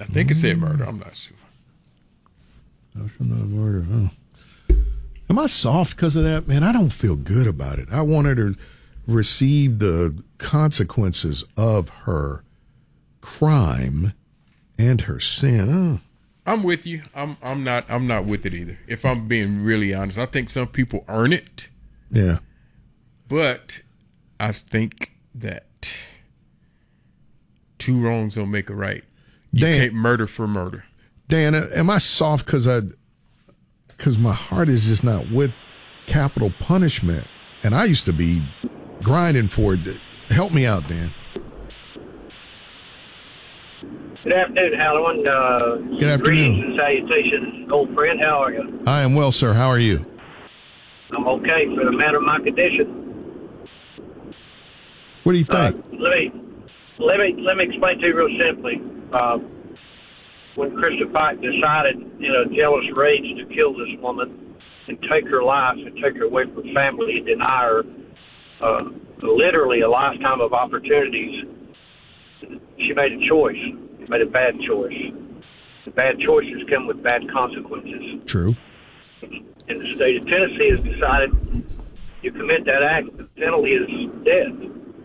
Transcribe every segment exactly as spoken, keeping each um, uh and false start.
I think mm. it said murder. I'm not sure. Not murder, huh? Am I soft because of that? Man, I don't feel good about it. I wanted her to receive the consequences of her crime and her sin. Oh. I'm with you. I'm I'm not I'm not with it either. If I'm being really honest, I think some people earn it. Yeah. But I think that two wrongs don't make a right. You Dan, can't murder for murder. Dan, am I soft because I because my heart is just not with capital punishment, and I used to be grinding for it. Help me out, Dan. Good afternoon, Halloween. Uh, Good afternoon. Greetings and salutations, old friend. How are you? I am well, sir. How are you? I'm okay for the matter of my condition. What do you think? Uh, let me let me let me explain to you real simply. Uh, when Krista Pike decided, in a jealous rage, to kill this woman and take her life and take her away from family and deny her uh, literally a lifetime of opportunities, she made a choice. She made a bad choice. The bad choices come with bad consequences. True. And the state of Tennessee has decided you commit that act, the penalty is death.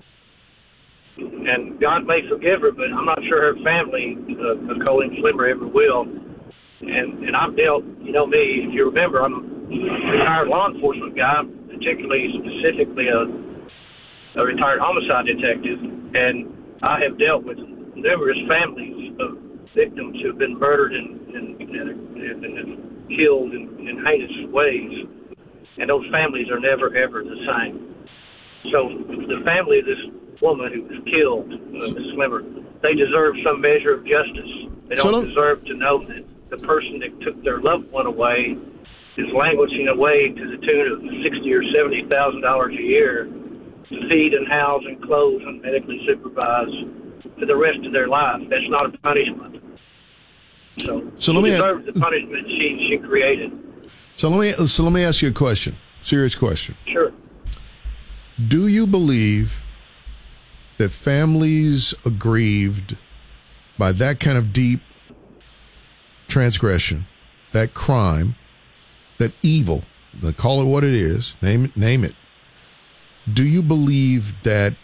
And God may forgive her, but I'm not sure her family, uh, Colleen Slimmer, ever will. And and I've dealt, you know me, if you remember, I'm a retired law enforcement guy, particularly specifically a, a retired homicide detective, and I have dealt with numerous families of victims who have been murdered and, and, and, and killed in, in heinous ways, and those families are never, ever the same. So the family of this woman who was killed, uh, Miz Slimmer, they deserve some measure of justice. They don't so deserve to know that the person that took their loved one away is languishing away to the tune of sixty or seventy thousand dollars a year to feed and house and clothe and medically supervise for the rest of their life. That's not a punishment. So, so she let me deserves the punishment she she created. So let me so let me ask you a question. Serious question. Sure. Do you believe that families aggrieved by that kind of deep transgression, that crime, that evil, they call it what it is, name it, name it. Do you believe that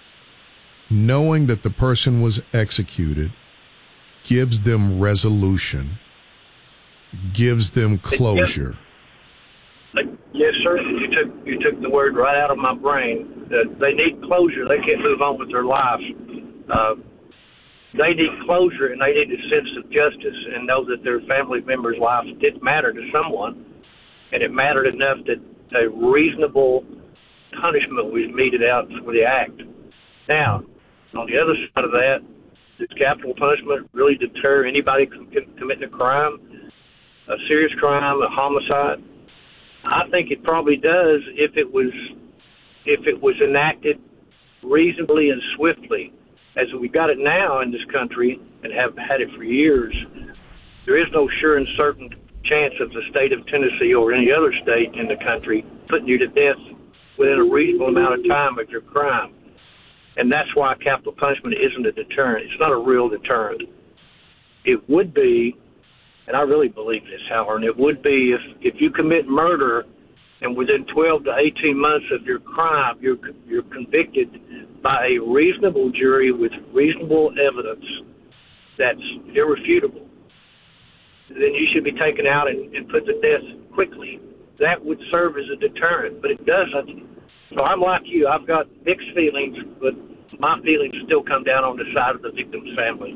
knowing that the person was executed gives them resolution, gives them closure? Yes, yes sir. You took you took the word right out of my brain. That they need closure. They can't move on with their life. Uh, they need closure, and they need a sense of justice and know that their family member's life did matter to someone, and it mattered enough that a reasonable punishment was meted out for the act. Now, on the other side of that, does capital punishment really deter anybody from committing a crime, a serious crime, a homicide? I think it probably does if it was if it was enacted reasonably and swiftly. As we got it now in this country and have had it for years, there is no sure and certain chance of the state of Tennessee or any other state in the country putting you to death within a reasonable amount of time of your crime. And that's why capital punishment isn't a deterrent. It's not a real deterrent. It would be, and I really believe this, Howard, it would be if, if you commit murder and within twelve to eighteen months of your crime, you're you're convicted by a reasonable jury with reasonable evidence that's irrefutable, then you should be taken out and, and put to death quickly. That would serve as a deterrent, but it doesn't. So I'm like you. I've got mixed feelings, but my feelings still come down on the side of the victim's family.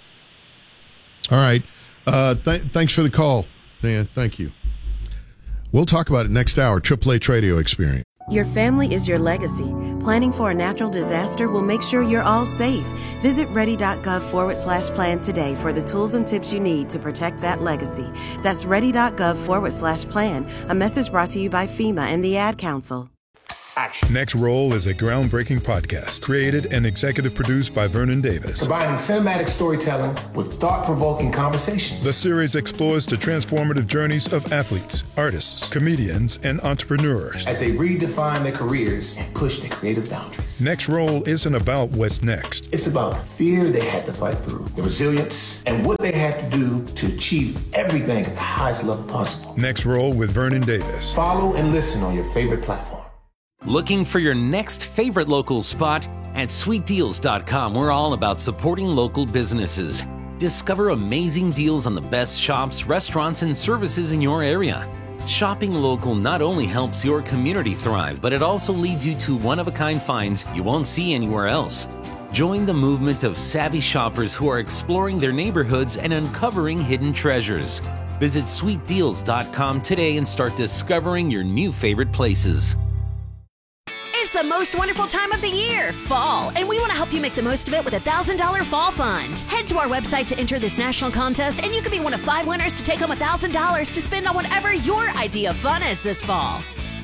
All right. Uh, th- thanks for the call, Dan. Thank you. We'll talk about it next hour. Triple H Radio Experience. Your family is your legacy. Planning for a natural disaster will make sure you're all safe. Visit ready.gov forward slash plan today for the tools and tips you need to protect that legacy. That's ready.gov forward slash plan. A message brought to you by FEMA and the Ad Council. action. Next Roll is a groundbreaking podcast created and executive produced by Vernon Davis. Combining cinematic storytelling with thought-provoking conversations. The series explores the transformative journeys of athletes, artists, comedians, and entrepreneurs as they redefine their careers and push their creative boundaries. Next Roll isn't about what's next. It's about the fear they had to fight through, the resilience, and what they had to do to achieve everything at the highest level possible. Next Roll with Vernon Davis. Follow and listen on your favorite platform. Looking for your next favorite local spot? At sweet deals dot com, we're all about supporting local businesses. Discover amazing deals on the best shops, restaurants, and services in your area. Shopping local not only helps your community thrive, but it also leads you to one-of-a-kind finds you won't see anywhere else. Join the movement of savvy shoppers who are exploring their neighborhoods and uncovering hidden treasures. Visit sweet deals dot com today and start discovering your new favorite places. It's the most wonderful time of the year, fall, and we want to help you make the most of it with a one thousand dollars Fall Fund. Head to our website to enter this national contest, and you could be one of five winners to take home one thousand dollars to spend on whatever your idea of fun is this fall.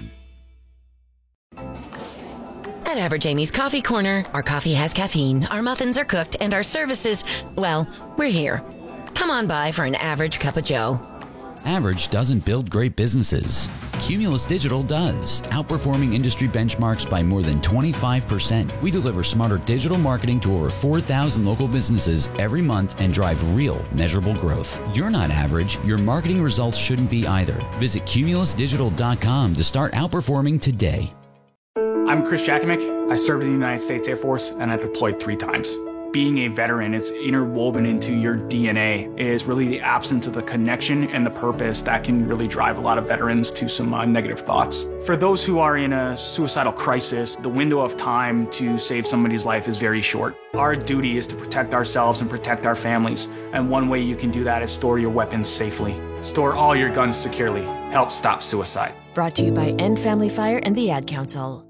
At Average Amy's Coffee Corner, our coffee has caffeine, our muffins are cooked, and our services, well, we're here. Come on by for an average cup of joe. Average doesn't build great businesses. Cumulus Digital does, outperforming industry benchmarks by more than twenty-five percent. We deliver smarter digital marketing to over four thousand local businesses every month and drive real, measurable growth. You're not average. Your marketing results shouldn't be either. Visit cumulus digital dot com to start outperforming today. I'm Chris Jakimick. I served in the United States Air Force and I deployed three times. Being a veteran, it's interwoven into your D N A. It is really the absence of the connection and the purpose that can really drive a lot of veterans to some uh, negative thoughts. For those who are in a suicidal crisis, the window of time to save somebody's life is very short. Our duty is to protect ourselves and protect our families. And one way you can do that is store your weapons safely. Store all your guns securely. Help stop suicide. Brought to you by End Family Fire and the Ad Council.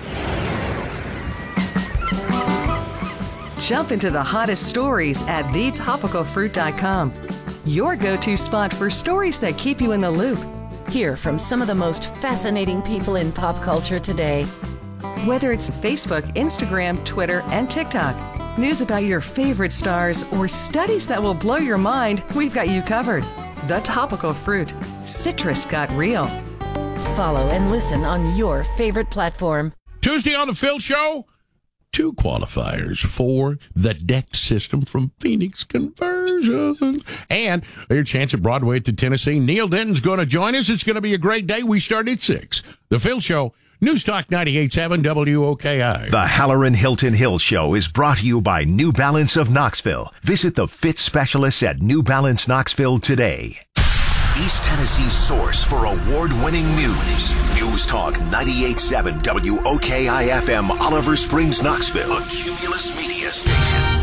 Jump into the hottest stories at the topical fruit dot com. Your go-to spot for stories that keep you in the loop. Hear from some of the most fascinating people in pop culture today. Whether it's Facebook, Instagram, Twitter, and TikTok, news about your favorite stars, or studies that will blow your mind, we've got you covered. The Topical Fruit. Citrus got real. Follow and listen on your favorite platform. Tuesday on the Phil Show, two qualifiers for the deck system from Phoenix Conversion. And your chance at Broadway at the Tennessee. Neil Denton's going to join us. It's going to be a great day. We start at six. The Phil Show, News Talk ninety-eight point seven W O K I. The Halloran Hilton Hill Show is brought to you by New Balance of Knoxville. Visit the fit specialists at New Balance Knoxville today. East Tennessee's source for award-winning news. News Talk ninety-eight point seven W O K I F M, Oliver Springs, Knoxville. A Cumulus Media Station.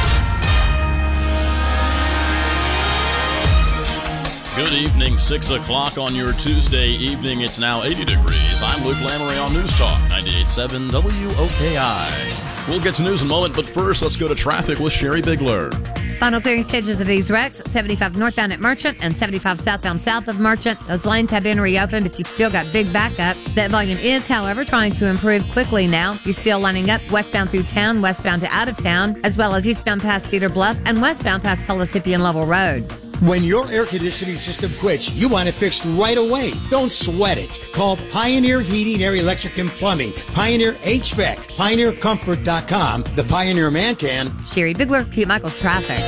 Good evening, six o'clock on your Tuesday evening. It's now eighty degrees. I'm Luke Lamory on News Talk ninety-eight point seven W O K I. We'll get to news in a moment, but first, let's go to traffic with Sherry Bigler. Final clearing stages of these wrecks, seventy-five northbound at Merchant and seventy-five southbound south of Merchant. Those lanes have been reopened, but you've still got big backups. That volume is, however, trying to improve quickly now. You're still lining up westbound through town, westbound to out of town, as well as eastbound past Cedar Bluff and westbound past Pellissippi and Level Road. When your air conditioning system quits, you want it fixed right away. Don't sweat it. Call Pioneer Heating, Air, Electric, and Plumbing. Pioneer H V A C. Pioneer Comfort dot com. The Pioneer Man can. Sherry Bigler, Pete Michaels Traffic.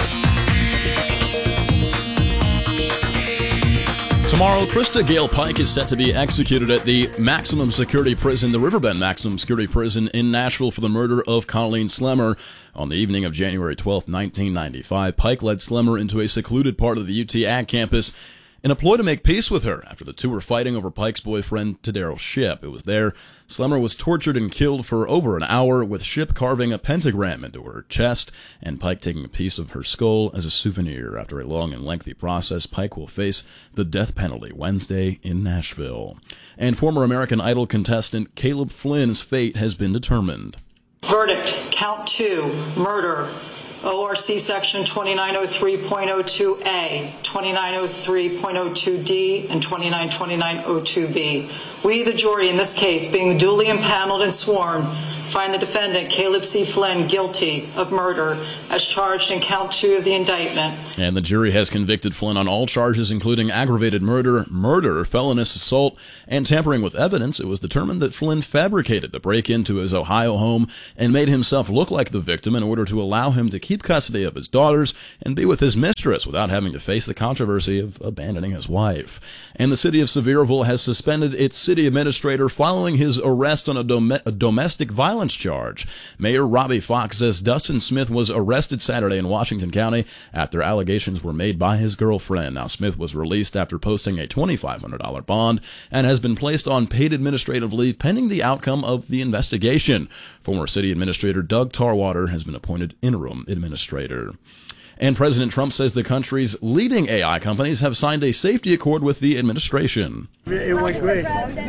Tomorrow, Krista Gale Pike is set to be executed at the maximum security prison, the Riverbend Maximum Security Prison in Nashville, for the murder of Colleen Slemmer. On the evening of January twelfth, nineteen ninety-five, Pike led Slemmer into a secluded part of the U T Ag campus in a ploy to make peace with her after the two were fighting over Pike's boyfriend, Tadaro Shipp. It was there Slemmer was tortured and killed for over an hour, with Shipp carving a pentagram into her chest and Pike taking a piece of her skull as a souvenir. After a long and lengthy process, Pike will face the death penalty Wednesday in Nashville. And former American Idol contestant Caleb Flynn's fate has been determined. Verdict, count two, murder. O R C Section twenty-nine oh three point oh two A, twenty-nine oh three point oh two D, and twenty-nine twenty-nine oh two B. We, the jury in this case, being duly impaneled and sworn, find the defendant, Caleb C. Flynn, guilty of murder as charged in count two of the indictment. And the jury has convicted Flynn on all charges, including aggravated murder, murder, felonious assault, and tampering with evidence. It was determined that Flynn fabricated the break-in to his Ohio home and made himself look like the victim in order to allow him to keep custody of his daughters and be with his mistress without having to face the controversy of abandoning his wife. And the city of Sevierville has suspended its city administrator following his arrest on a, dom- a domestic violence charge. Mayor Robbie Fox says Dustin Smith was arrested Saturday in Washington County after allegations were made by his girlfriend. Now, Smith was released after posting a twenty-five hundred dollars bond and has been placed on paid administrative leave pending the outcome of the investigation. Former city administrator Doug Tarwater has been appointed interim administrator. And President Trump says the country's leading A I companies have signed a safety accord with the administration. It went great.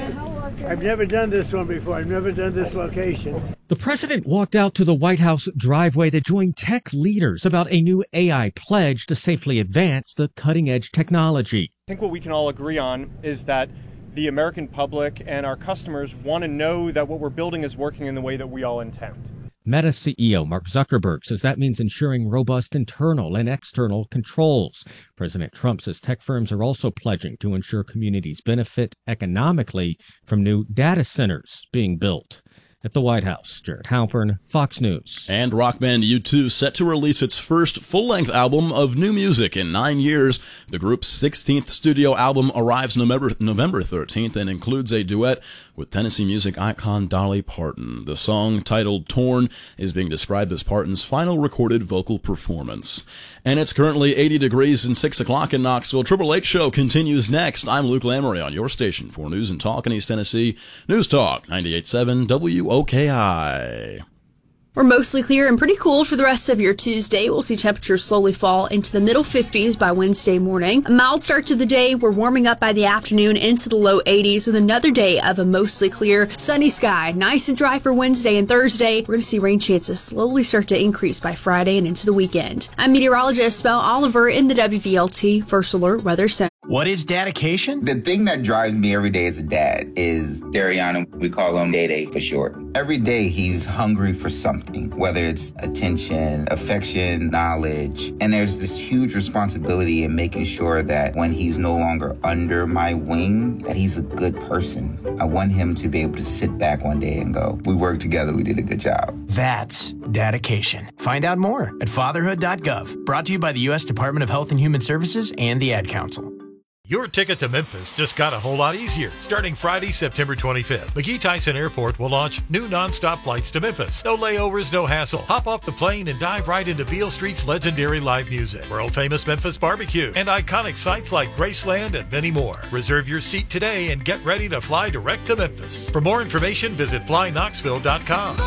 I've never done this one before. I've never done this location. The president walked out to the White House driveway to join tech leaders about a new A I pledge to safely advance the cutting-edge technology. I think what we can all agree on is that the American public and our customers want to know that what we're building is working in the way that we all intend. Meta C E O Mark Zuckerberg says that means ensuring robust internal and external controls. President Trump says tech firms are also pledging to ensure communities benefit economically from new data centers being built. At the White House, Jared Halpern, Fox News. And rock band U two set to release its first full-length album of new music in nine years. The group's sixteenth studio album arrives November, November thirteenth and includes a duet with Tennessee music icon Dolly Parton. The song, titled Torn, is being described as Parton's final recorded vocal performance. And it's currently eighty degrees and six o'clock in Knoxville. Triple H Show continues next. I'm Luke Lamory on your station for News and Talk in East Tennessee. News Talk ninety-eight point seven W O K I. We're mostly clear and pretty cool for the rest of your Tuesday. We'll see temperatures slowly fall into the middle fifties by Wednesday morning. A mild start to the day. We're warming up by the afternoon into the low eighties with another day of a mostly clear, sunny sky. Nice and dry for Wednesday and Thursday. We're going to see rain chances slowly start to increase by Friday and into the weekend. I'm meteorologist Mel Oliver in the W V L T First Alert Weather Center. What is dedication? The thing that drives me every day as a dad is Dariana. We call him Day Day for short. Every day he's hungry for something, whether it's attention, affection, knowledge. And there's this huge responsibility in making sure that when he's no longer under my wing, that he's a good person. I want him to be able to sit back one day and go, we worked together, we did a good job. That's dedication. Find out more at fatherhood dot gov. Brought to you by the U S Department of Health and Human Services and the Ad Council. Your ticket to Memphis just got a whole lot easier. Starting Friday, September twenty-fifth, McGee Tyson Airport will launch new nonstop flights to Memphis. No layovers, no hassle. Hop off the plane and dive right into Beale Street's legendary live music, world-famous Memphis barbecue, and iconic sites like Graceland and many more. Reserve your seat today and get ready to fly direct to Memphis. For more information, visit fly knoxville dot com.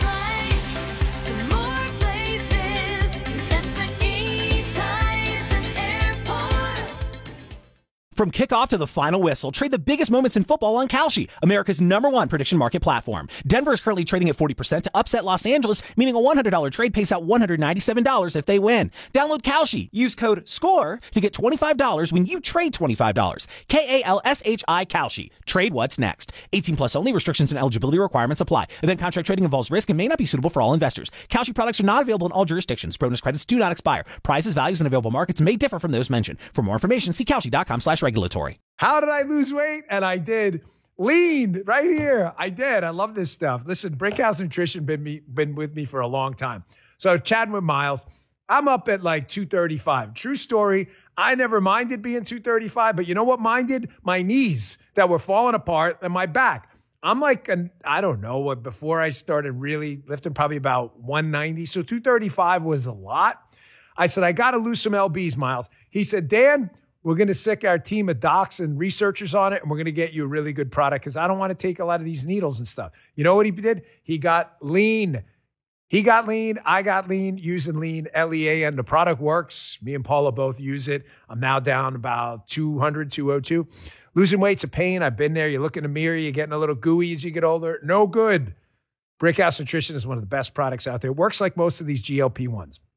From kickoff to the final whistle, trade the biggest moments in football on Kalshi, America's number one prediction market platform. Denver is currently trading at forty percent to upset Los Angeles, meaning a one hundred dollars trade pays out one hundred ninety-seven dollars if they win. Download Kalshi. Use code SCORE to get twenty-five dollars when you trade twenty-five dollars. K A L S H I Kalshi. Trade what's next. eighteen plus only. Restrictions and eligibility requirements apply. Event contract trading involves risk and may not be suitable for all investors. Kalshi products are not available in all jurisdictions. Bonus credits do not expire. Prices, values, and available markets may differ from those mentioned. For more information, see Kalshi dot com slash regulatory. How did I lose weight? And I did. Lean right here. I did. I love this stuff. Listen, Brickhouse Nutrition been me been with me for a long time. So chatting with Miles, I'm up at like two thirty-five. True story. I never minded being two thirty-five, but you know what minded? My knees that were falling apart and my back. I'm like, an, I don't know what, before I started really lifting, probably about one ninety. So two thirty-five was a lot. I said, I got to lose some L Bs, Miles. He said, Dan, we're going to sick our team of docs and researchers on it, and we're going to get you a really good product because I don't want to take a lot of these needles and stuff. You know what he did? He got lean. He got lean. I got lean using lean, L E A N. The product works. Me and Paula both use it. I'm now down about two hundred, two oh two. Losing weight's a pain. I've been there. You look in the mirror. You're getting a little gooey as you get older. No good. Brickhouse Nutrition is one of the best products out there. It works like most of these G L P ones.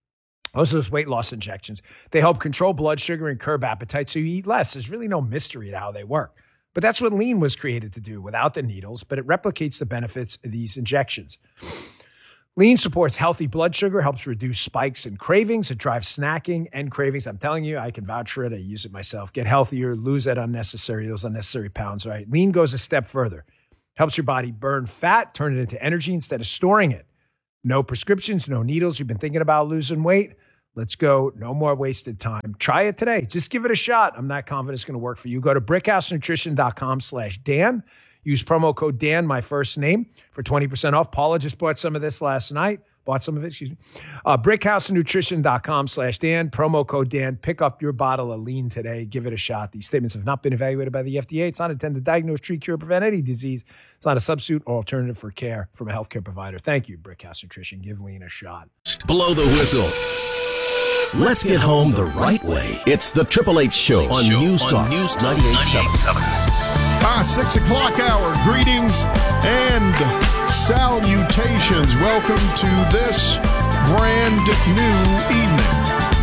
Those are those weight loss injections. They help control blood sugar and curb appetite, so you eat less. There's really no mystery to how they work. But that's what Lean was created to do without the needles, but it replicates the benefits of these injections. Lean supports healthy blood sugar, helps reduce spikes and cravings. It drives snacking and cravings. I'm telling you, I can vouch for it. I use it myself. Get healthier, lose that unnecessary, those unnecessary pounds, right? Lean goes a step further. Helps your body burn fat, turn it into energy instead of storing it. No prescriptions, no needles. You've been thinking about losing weight? Let's go. No more wasted time. Try it today. Just give it a shot. I'm not confident it's going to work for you. Go to brickhousenutrition.com slash Dan. Use promo code Dan, my first name, for twenty percent off. Paula just bought some of this last night. Bought some of it, excuse me. Uh, brickhousenutrition.com slash Dan. Promo code Dan. Pick up your bottle of Lean today. Give it a shot. These statements have not been evaluated by the F D A. It's not intended to diagnose, treat, cure, prevent any disease. It's not a substitute or alternative for care from a healthcare provider. Thank you, Brickhouse Nutrition. Give Lean a shot. Blow the whistle. Let's get home the right way. It's the Triple H Show on News Talk ninety-eight seven. Ah, six o'clock hour. Greetings and salutations. Welcome to this brand new evening.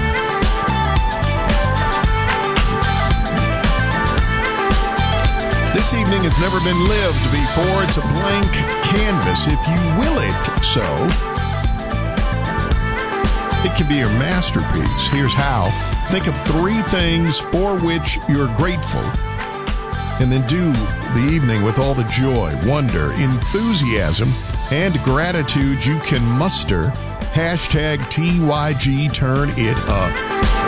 This evening has never been lived before. It's a blank canvas, if you will it so. It can be your masterpiece. Here's how. Think of three things for which you're grateful, and then do the evening with all the joy, wonder, enthusiasm, and gratitude you can muster. Hashtag T Y G Turn It Up.